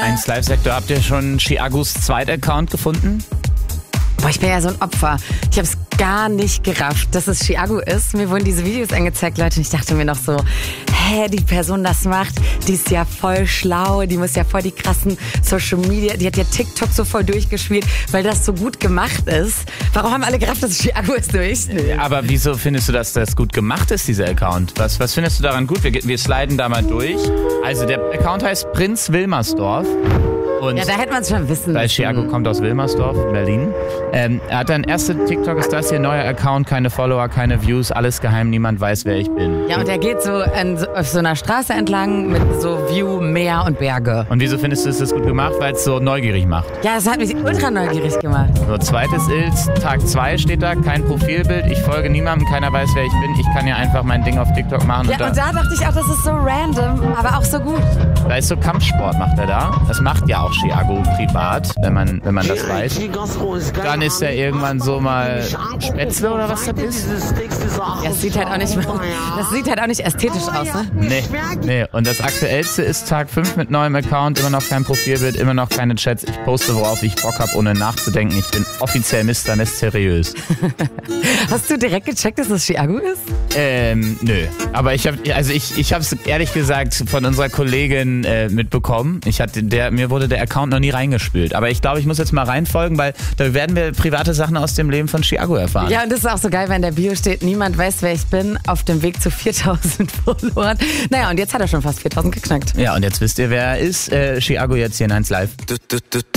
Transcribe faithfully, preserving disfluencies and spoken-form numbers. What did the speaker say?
eins Live-Sektor, habt ihr schon Chiagos Zweit-Account gefunden? Boah, ich bin ja so ein Opfer. Ich habe es gar nicht gerafft, dass es Chiago ist. Mir wurden diese Videos angezeigt, Leute, und ich dachte mir noch so, hä, die Person das macht, die ist ja voll schlau, die muss ja voll die krassen Social Media, die hat ja TikTok so voll durchgespielt, weil das so gut gemacht ist. Warum haben alle gerafft, dass es Chiago ist? Nur ich nicht. Aber wieso findest du, dass das gut gemacht ist, dieser Account? Was, was findest du daran gut? Wir, wir sliden da mal durch. Also der Account heißt Prinz Wilmersdorf. Und ja, da hätte man es schon wissen weil müssen. Chiago kommt aus Wilmersdorf, Berlin. Ähm, er hat dann erste TikTok, ist das hier, neuer Account, keine Follower, keine Views, alles geheim, niemand weiß, wer ich bin. Ja, und er geht so an, so auf so einer Straße entlang mit so View, Meer und Berge. Und wieso findest du es das gut gemacht? Weil es so neugierig macht. Ja, das hat mich ultra neugierig gemacht. So, zweites Ilz, Tag zwei steht da, kein Profilbild, ich folge niemandem, keiner weiß, wer ich bin. Ich kann ja einfach mein Ding auf TikTok machen. Ja, und, da, und da dachte ich auch, das ist so random, aber auch so gut. da ist so Kampfsport, macht er da. Das macht ja auch Chiago privat, wenn man, wenn man das weiß. Dann ist er irgendwann so mal Spätzle oder was das ist. Ja, das sieht halt auch nicht, das sieht halt auch nicht ästhetisch aus, ne? Nee, nee. Und das Aktuellste ist Tag fünf mit neuem Account, immer noch kein Profilbild, immer noch keine Chats. Ich poste, worauf ich Bock habe, ohne nachzudenken. Ich bin offiziell Mister Mysteriös. Hast du direkt gecheckt, dass das Chiago ist? Ähm, nö. Aber ich habe, also ich, ich habe es ehrlich gesagt von unserer Kollegin äh, mitbekommen. Ich hatte der, mir wurde der Account noch nie reingespült. Aber ich glaube, ich muss jetzt mal reinfolgen, weil da werden wir private Sachen aus dem Leben von Chiago erfahren. Ja, und das ist auch so geil, wenn in der Bio steht, niemand weiß, wer ich bin, auf dem Weg zu viertausend Followern. Naja, und jetzt hat er schon fast viertausend geknackt. Ja, und jetzt wisst ihr, wer er ist. Äh, Chiago jetzt hier in eins Live.